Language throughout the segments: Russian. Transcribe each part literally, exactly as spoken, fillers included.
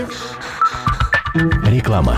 Реклама.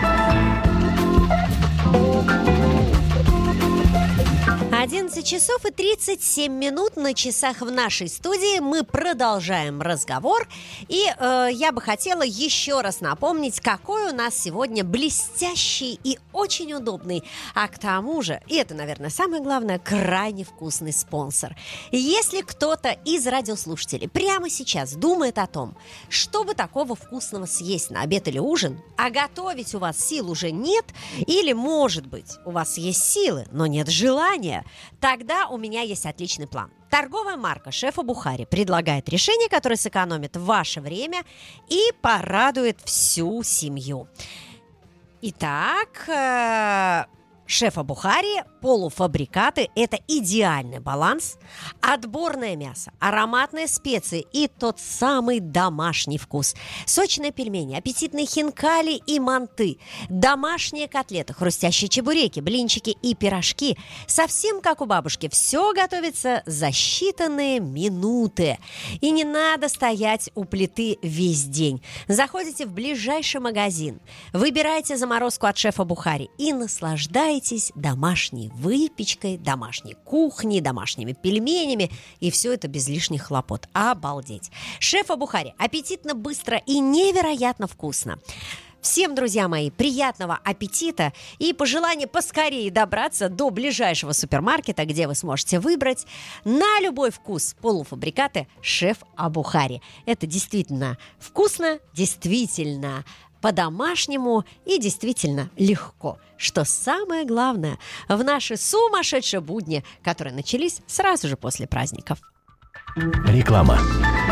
одиннадцать часов и тридцать семь минут на часах в нашей студии. Мы продолжаем разговор. И э, я бы хотела еще раз напомнить, какой у нас сегодня блестящий и очень удобный, а к тому же, и это, наверное, самое главное, крайне вкусный спонсор. Если кто-то из радиослушателей прямо сейчас думает о том, чтобы такого вкусного съесть на обед или ужин, а готовить у вас сил уже нет, или, может быть, у вас есть силы, но нет желания, тогда у меня есть отличный план. Торговая марка «Шефа Бухари» предлагает решение, которое сэкономит ваше время и порадует всю семью. Итак, э- «Шефа Бухари» полуфабрикаты – это идеальный баланс. Отборное мясо, ароматные специи и тот самый домашний вкус. Сочные пельмени, аппетитные хинкали и манты, домашние котлеты, хрустящие чебуреки, блинчики и пирожки. Совсем как у бабушки, все готовится за считанные минуты. И не надо стоять у плиты весь день. Заходите в ближайший магазин, выбирайте заморозку от «Шефа Бухари» и наслаждайтесь домашней выпечкой, домашней кухней, домашними пельменями, и все это без лишних хлопот. Обалдеть! «Шефа Бухари» аппетитно, быстро и невероятно вкусно. Всем, друзья мои, приятного аппетита и пожелания поскорее добраться до ближайшего супермаркета, где вы сможете выбрать на любой вкус полуфабрикаты «Шеф Бухари». Это действительно вкусно, действительно по-домашнему и действительно легко. Что самое главное в наши сумасшедшие будни, которые начались сразу же после праздников. Реклама.